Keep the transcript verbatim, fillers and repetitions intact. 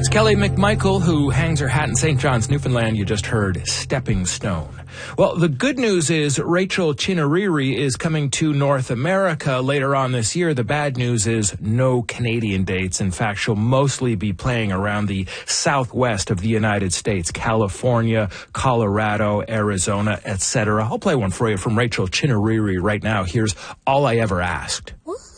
Kelly McMichael, who hangs her hat in Saint John's, Newfoundland. You just heard Stepping Stone. Well, the good news is Rachel Chinouriri is coming to North America later on this year. The bad news is no Canadian dates. In fact, she'll mostly be playing around the southwest of the United States, California, Colorado, Arizona, et cetera. I'll play one for you from Rachel Chinouriri right now. Here's All I Ever Asked. What?